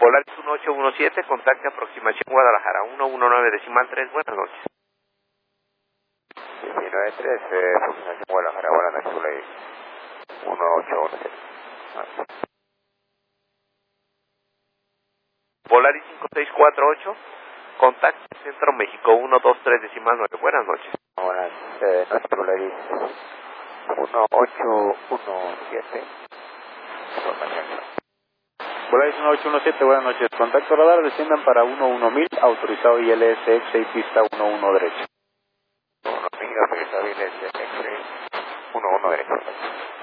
Polaris 1817, contacte aproximación Guadalajara 119.3. Buenas noches. 19.3, aproximación Guadalajara, buenas noches, Polaris 1817. Polaris 5648, contacte Centro México 123.9. Buenas noches. Buenas noches, Polaris 1817. Polaris 1817, buenas noches. Contacto radar, desciendan para 11000, autorizado ILSX y pista 11 derecho. 11000, autorizado ILSX 11 derecho.